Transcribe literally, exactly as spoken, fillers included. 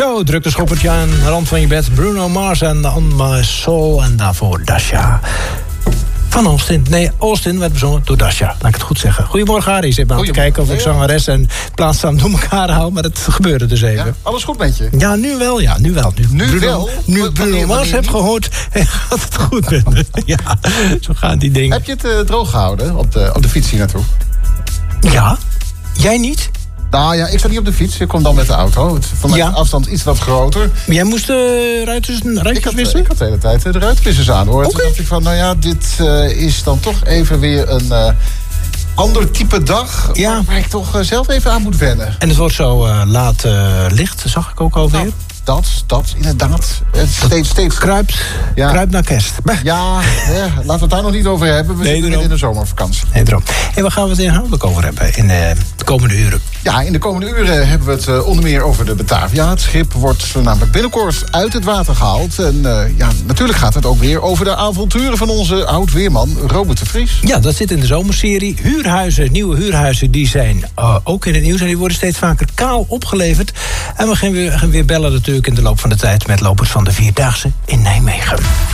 Zo, druk de schoppertje aan de rand van je bed. Bruno Mars en On My Soul. En daarvoor Dasha. Van Austin. Nee, Austin werd bezongen door Dasha. Laat ik het goed zeggen. Goedemorgen, Harry. Ik zit maar aan te kijken of ik zangeres en plaatsnaam door elkaar hou. Maar dat gebeurde dus even. Ja, alles goed met je? Ja, nu wel. Ja, nu wel. Nu, nu Bruno, wel? Nu ik Bruno Mars heb gehoord, gaat het goed met me. Ja, zo gaan die dingen. Heb je het uh, droog gehouden op de, op de fiets hier naartoe? Ja. Jij niet? Nou ja, ik sta niet op de fiets. Ik kom dan met de auto. Het, van mijn ja. afstand iets wat groter. Maar jij moest de uh, ruiters, ruiters ik had, wisselen? Ik had de hele tijd de ruitwissers aan, hoor. Okay. Toen dacht ik van, nou ja, dit uh, is dan toch even weer een uh, ander type dag. Ja. Waar, waar ik toch uh, zelf even aan moet wennen. En het wordt zo uh, laat uh, licht, zag ik ook alweer. Nou. Dat, dat, inderdaad. Het steeds, steeds... Kruipt, ja. kruipt naar kerst. Ja, ja, laten we het daar nog niet over hebben. We nee, zitten in de zomervakantie. Nee, daarom. En waar gaan we het inhoudelijk over hebben in uh, de komende uren? Ja, in de komende uren hebben we het uh, onder meer over de Batavia. Het schip wordt namelijk binnenkort uit het water gehaald. En uh, ja, natuurlijk gaat het ook weer over de avonturen van onze oud-weerman Robert de Vries. Ja, dat zit in de zomerserie. Huurhuizen, nieuwe huurhuizen, die zijn uh, ook in het nieuws. En die worden steeds vaker kaal opgeleverd. En we gaan weer, gaan weer bellen natuurlijk in de loop van de tijd met lopers van de Vierdaagse in Nijmegen.